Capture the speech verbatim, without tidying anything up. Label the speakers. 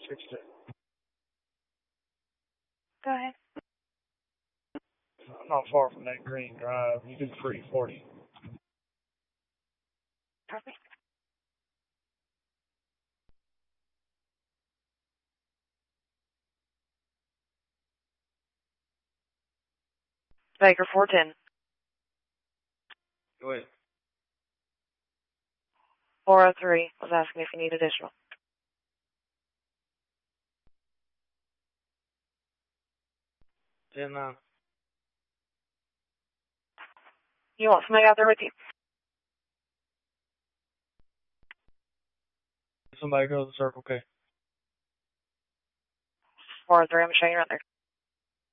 Speaker 1: Fixed it.
Speaker 2: Go ahead.
Speaker 1: I'm not far from that green drive. You do three forty.
Speaker 2: Perfect. Baker four ten.
Speaker 1: Go ahead.
Speaker 2: four oh three. Was asking if you need additional.
Speaker 1: ten nine.
Speaker 2: You want somebody out there with you?
Speaker 1: Somebody go to the Circle K.
Speaker 2: four oh three. I'm showing you right there.